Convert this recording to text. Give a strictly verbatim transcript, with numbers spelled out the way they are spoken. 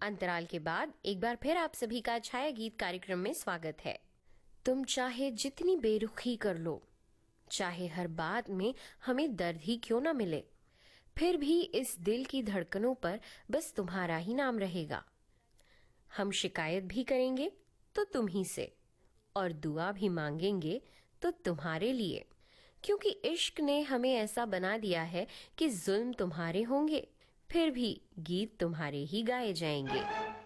अंतराल के बाद एक बार फिर आप सभी का छाया गीत कार्यक्रम में स्वागत है। तुम चाहे जितनी बेरुखी कर लो, चाहे हर बात में हमें दर्द ही क्यों ना मिले, फिर भी इस दिल की धड़कनों पर बस तुम्हारा ही नाम रहेगा। हम शिकायत भी करेंगे तो तुम ही से, और दुआ भी मांगेंगे तो तुम्हारे लिए, क्योंकि इश्क ने हमें ऐसा बना दिया है कि जुल्म तुम्हारे होंगे, फिर भी गीत तुम्हारे ही गाए जाएंगे।